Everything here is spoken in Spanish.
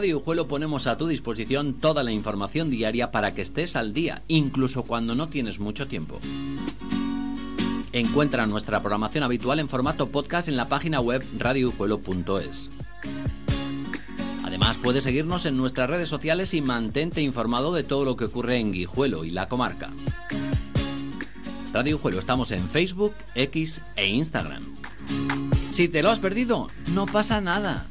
Radio Guijuelo ponemos a tu disposición toda la información diaria para que estés al día, incluso cuando no tienes mucho tiempo. Encuentra nuestra programación habitual en formato podcast en la página web radioguijuelo.es. Además, puedes seguirnos en nuestras redes sociales y mantente informado de todo lo que ocurre en Guijuelo y la comarca. Radio Guijuelo, estamos en Facebook, X e Instagram. Si te lo has perdido, no pasa nada.